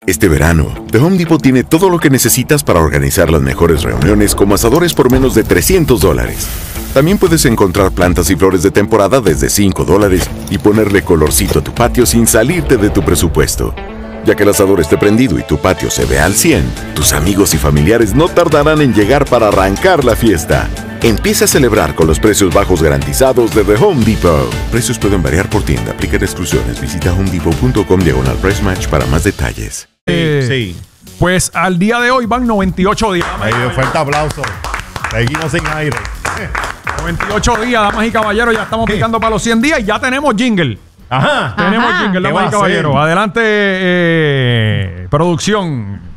Este verano, The Home Depot tiene todo lo que necesitas para organizar las mejores reuniones, como asadores por menos de $300. También puedes encontrar plantas y flores de temporada desde $5 y ponerle colorcito a tu patio sin salirte de tu presupuesto. Ya que el asador esté prendido y tu patio se vea al 100, tus amigos y familiares no tardarán en llegar para arrancar la fiesta. Empieza a celebrar con los precios bajos garantizados de The Home Depot. Precios pueden variar por tienda. Aplican exclusiones. Visita homedepot.com/price match para más detalles. Sí. Pues al día de hoy van 98 días. Ahí, fuerte aplauso. Seguimos sin aire. 98 días, damas y caballeros. Ya estamos picando para los 100 días y ya tenemos jingle. Ajá. Tenemos jingle, damas y caballeros. Adelante, producción.